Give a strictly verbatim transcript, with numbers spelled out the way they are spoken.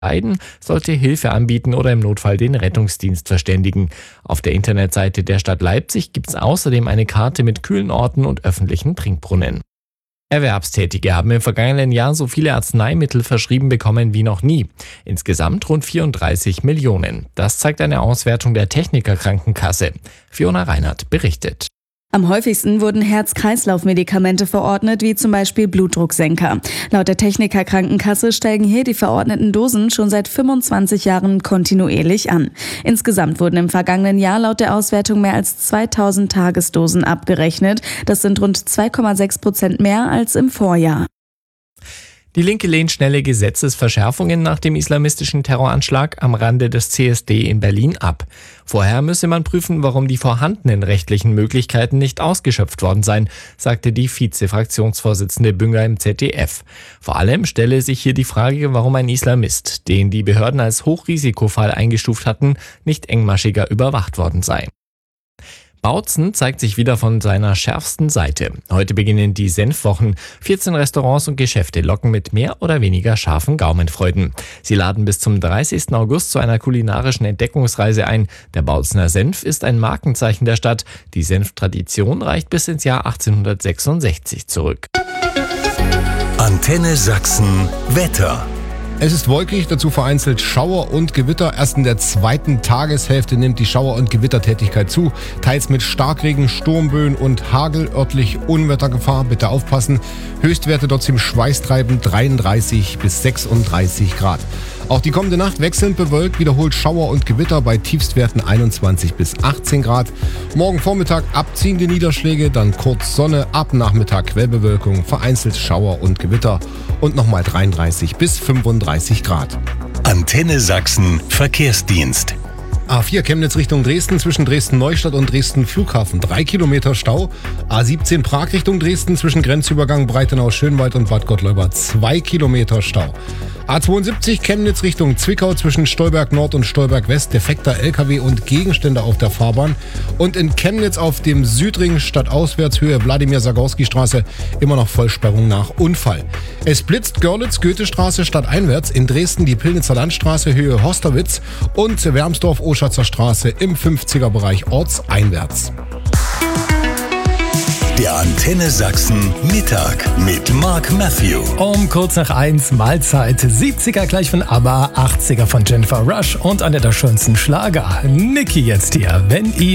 Leiden, sollte Hilfe anbieten oder im Notfall den Rettungsdienst verständigen. Auf der Internetseite der Stadt Leipzig gibt es außerdem eine Karte mit kühlen Orten und öffentlichen Trinkbrunnen. Erwerbstätige haben im vergangenen Jahr so viele Arzneimittel verschrieben bekommen wie noch nie. Insgesamt rund vierunddreißig Millionen. Das zeigt eine Auswertung der Techniker Krankenkasse. Fiona Reinhardt berichtet. Am häufigsten wurden Herz-Kreislauf-Medikamente verordnet, wie zum Beispiel Blutdrucksenker. Laut der Techniker Krankenkasse steigen hier die verordneten Dosen schon seit fünfundzwanzig Jahren kontinuierlich an. Insgesamt wurden im vergangenen Jahr laut der Auswertung mehr als zweitausend Tagesdosen abgerechnet. Das sind rund zwei Komma sechs Prozent mehr als im Vorjahr. Die Linke lehnt schnelle Gesetzesverschärfungen nach dem islamistischen Terroranschlag am Rande des C S D in Berlin ab. Vorher müsse man prüfen, warum die vorhandenen rechtlichen Möglichkeiten nicht ausgeschöpft worden seien, sagte die Vize-Fraktionsvorsitzende Bünger im Z D F. Vor allem stelle sich hier die Frage, warum ein Islamist, den die Behörden als Hochrisikofall eingestuft hatten, nicht engmaschiger überwacht worden sei. Bautzen zeigt sich wieder von seiner schärfsten Seite. Heute beginnen die Senfwochen. vierzehn Restaurants und Geschäfte locken mit mehr oder weniger scharfen Gaumenfreuden. Sie laden bis zum dreißigsten August zu einer kulinarischen Entdeckungsreise ein. Der Bautzener Senf ist ein Markenzeichen der Stadt. Die Senftradition reicht bis ins Jahr achtzehnhundertsechsundsechzig zurück. Antenne Sachsen Wetter. Es ist wolkig, dazu vereinzelt Schauer und Gewitter. Erst in der zweiten Tageshälfte nimmt die Schauer- und Gewittertätigkeit zu. Teils mit Starkregen, Sturmböen und Hagel, örtlich Unwettergefahr. Bitte aufpassen. Höchstwerte dort ziemlich schweißtreibend dreiunddreißig bis sechsunddreißig Grad. Auch die kommende Nacht wechselnd bewölkt, wiederholt Schauer und Gewitter bei Tiefstwerten einundzwanzig bis achtzehn Grad. Morgen Vormittag abziehende Niederschläge, dann kurz Sonne, ab Nachmittag Quellbewölkung, vereinzelt Schauer und Gewitter und nochmal dreiunddreißig bis fünfunddreißig Grad. Antenne Sachsen Verkehrsdienst. A vier Chemnitz Richtung Dresden zwischen Dresden-Neustadt und Dresden-Flughafen. Drei Kilometer Stau. A siebzehn Prag Richtung Dresden zwischen Grenzübergang Breitenau-Schönwald und Bad Gottleuba. Zwei Kilometer Stau. A zweiundsiebzig Chemnitz Richtung Zwickau zwischen Stolberg Nord und Stolberg West. Defekter L K W und Gegenstände auf der Fahrbahn. Und in Chemnitz auf dem Südring stadtauswärtshöhe Wladimir-Sagorski-Straße immer noch Vollsperrung nach Unfall. Es blitzt Görlitz, Goethestraße stadteinwärts. In Dresden die Pillnitzer Landstraße Höhe Horsterwitz und Wermsdorf Oschatzer Straße im fünfziger Bereich ortseinwärts. Der Antenne Sachsen Mittag mit Mark Matthew. Um kurz nach eins Mahlzeit. siebziger gleich von ABBA, achtziger von Jennifer Rush und einer der schönsten Schlager. Niki jetzt hier, wenn ihr